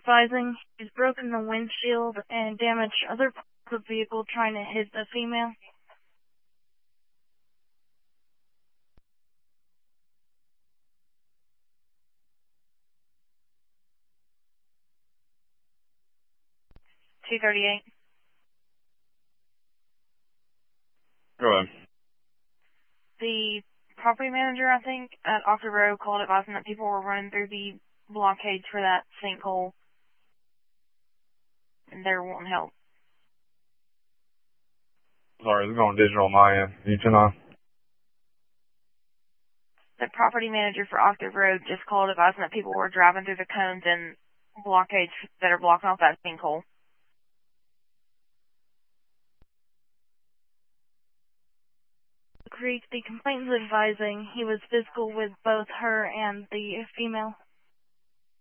advising he's broken the windshield and damaged other parts of the vehicle trying to hit the female. $238. Go ahead. The property manager, I think, at Octave Road called advising that people were running through the blockades for that sinkhole, and they're wanting help. Sorry, it's going digital on my end. You turn on? The property manager for Octave Road just called advising that people were driving through the cones and blockades that are blocking off that sinkhole. Agreed. The complainant is advising he was physical with both her and the female.